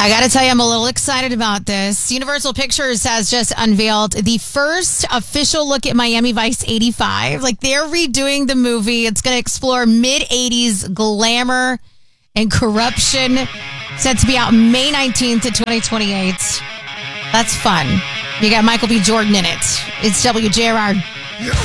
I got to tell you, I'm a little excited about this. Universal Pictures has just unveiled the first official look at Miami Vice 85. Like, they're redoing the movie. It's going to explore mid-80s glamour and corruption. Set to be out May 19th of 2028. That's fun. You got Michael B. Jordan in it. It's WJRR.